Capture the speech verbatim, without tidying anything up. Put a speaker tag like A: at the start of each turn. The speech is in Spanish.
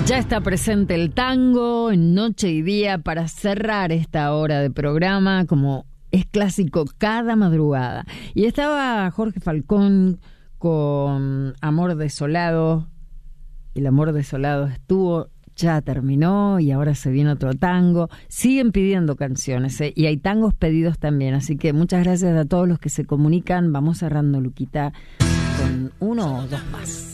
A: Ya está presente el tango en noche y día para cerrar esta hora de programa, como es clásico cada madrugada. Y estaba Jorge Falcón con Amor Desolado. El Amor Desolado estuvo, ya terminó y ahora se viene otro tango. Siguen pidiendo canciones, ¿eh? Y hay tangos pedidos también. Así que muchas gracias a todos los que se comunican. Vamos cerrando, Luquita, con uno o dos más.